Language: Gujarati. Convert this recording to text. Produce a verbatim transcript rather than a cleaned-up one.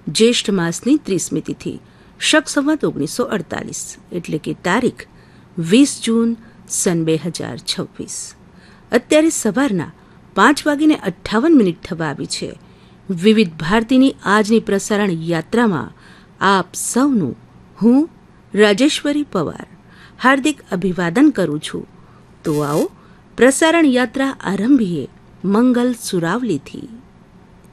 જ્યેષ્ઠ માસની ત્રીસમી તિથિ, શક સંવત ઓગણીસો અડતાલીસ, એટલે કે તારીખ વીસ જૂન સન બે હજાર છવ્વીસ. અત્યારે સવારના પાંચ વાગીને અઠ્ઠાવન મિનિટ થવા આવી છે. વિવિધ ભારતીની આજની પ્રસારણ યાત્રામાં આપ સૌનું હું રાજેશ્વરી પવાર હાર્દિક અભિવાદન કરું છું. તો આવો પ્રસારણ યાત્રા આરંભીએ મંગલ સુરાવલીથી.